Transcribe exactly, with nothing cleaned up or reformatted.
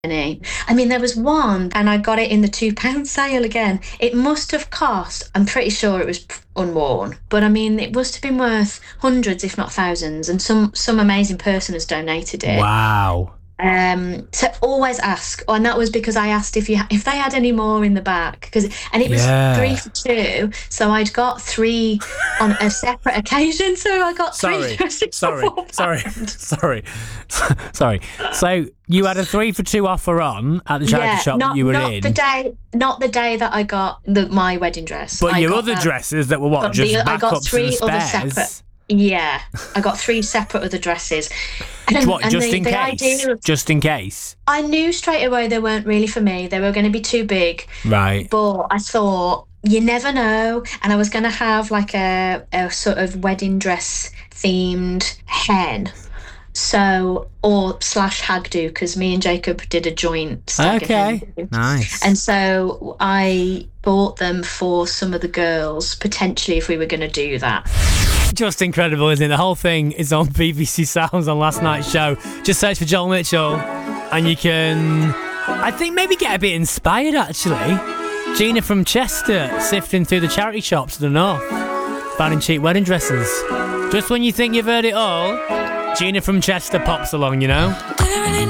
I mean, there was one, and I got it in the two pound sale again. It must have cost, I'm pretty sure it was unworn, but I mean, it must have been worth hundreds, if not thousands, and some some amazing person has donated it. Wow. Um, to always ask, and that was because I asked if you if they had any more in the back, because and it was Yeah. three for two, so I'd got three on a separate occasion, so I got Sorry, three dresses sorry, for four sorry, pounds. sorry, sorry. So you had a three for two offer on at the charity Yeah, shop not, that you were not in, the day, not the day that I got the my wedding dress. but I your got other that- dresses that were what, got just the- I got backups three and other spares. separate. Yeah, I got three separate other dresses. And, What, and just the, in the case? idea of, Just in case. I knew straight away they weren't really for me. They were going to be too big. Right. But I thought, you never know. And I was going to have like a, a sort of wedding dress themed hen. So, or slash hag do, because me and Jacob did a joint stag and hen Okay. do. Nice. And so I bought them for some of the girls, potentially, if we were going to do that. Just incredible, isn't it? The whole thing is on B B C Sounds on last night's show. Just search for Joel Mitchell and you can, I think, maybe get a bit inspired, actually. Gina from Chester sifting through the charity shops to the north, finding cheap wedding dresses. Just when you think you've heard it all, Gina from Chester pops along, you know?